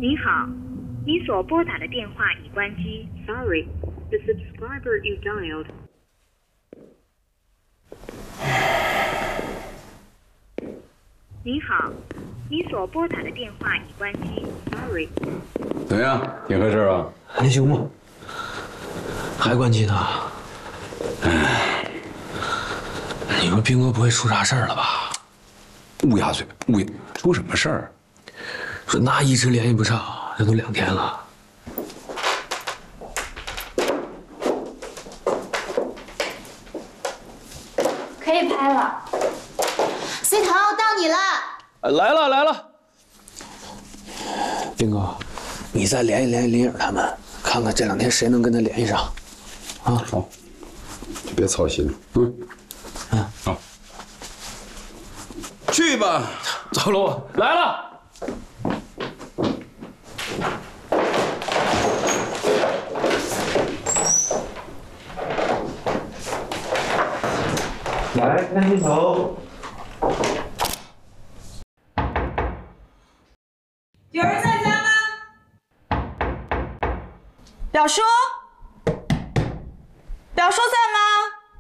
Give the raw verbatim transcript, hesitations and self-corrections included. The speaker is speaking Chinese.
您好，你所拨打的电话已关机。Sorry, the subscriber you dialed. 您好，你所拨打的电话已关机。Sorry。 怎么样，挺合适吧？ 还行吧。还关机呢？ 哎， 你说兵哥不会出啥事儿了吧？ 乌鸦嘴，乌鸦出什么事儿？ 说那一直联系不上，这都两天了。 可以拍了。C 腾，到你了。 来了来了。兵哥，你再联系联系林颖他们，看看这两天谁能跟他联系上。啊， 好，就别操心了。嗯， 嗯， 好，去吧。 走喽，来了。来，看镜头。 有人在家吗？表叔，表叔在吗？